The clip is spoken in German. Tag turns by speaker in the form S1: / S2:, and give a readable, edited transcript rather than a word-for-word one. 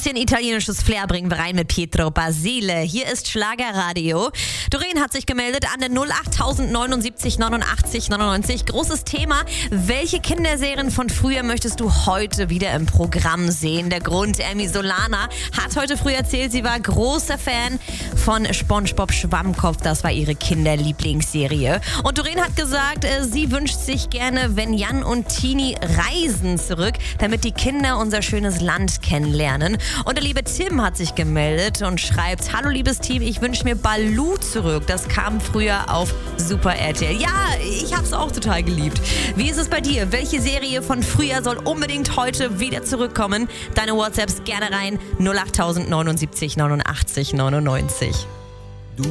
S1: Bisschen italienisches Flair bringen wir rein mit Pietro Basile. Hier ist Schlagerradio. Doreen hat sich gemeldet an der 08079 89 99. Großes Thema. Welche Kinderserien von früher möchtest du heute wieder im Programm sehen? Der Grund, Emmy Solana hat heute früh erzählt, sie war großer Fan von SpongeBob Schwammkopf. Das war ihre Kinderlieblingsserie. Und Doreen hat gesagt, sie wünscht sich gerne, wenn Jan und Tini reisen zurück, damit die Kinder unser schönes Land kennenlernen. Und der liebe Tim hat sich gemeldet und schreibt: Hallo liebes Team, ich wünsche mir Baloo zurück. Das kam früher auf Super RTL. Ja, ich hab's auch total geliebt. Wie ist es bei dir? Welche Serie von früher soll unbedingt heute wieder zurückkommen? Deine WhatsApps gerne rein 08079 89 99.